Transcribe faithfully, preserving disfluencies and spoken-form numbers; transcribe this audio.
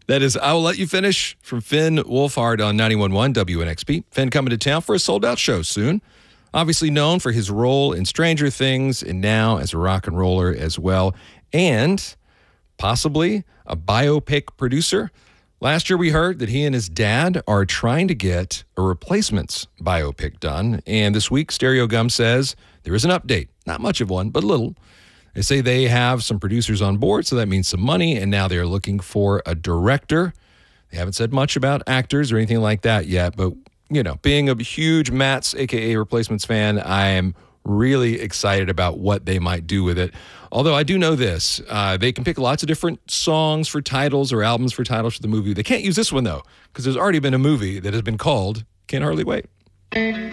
That is I Will Let You Finish from Finn Wolfhard on ninety-one point one W N X P. Finn coming to town for a sold-out show soon. Obviously known for his role in Stranger Things and now as a rock and roller as well. And possibly a biopic producer. Last year we heard that he and his dad are trying to get a Replacements biopic done. And this week, Stereo Gum says there is an update. Not much of one, but a little. They say they have some producers on board, so that means some money, and now they're looking for a director. They haven't said much about actors or anything like that yet, but, you know, being a huge Matt's, a k a. Replacements fan, I am really excited about what they might do with it. Although I do know this, uh, they can pick lots of different songs for titles or albums for titles for the movie. They can't use this one, though, because there's already been a movie that has been called Can't Hardly Wait.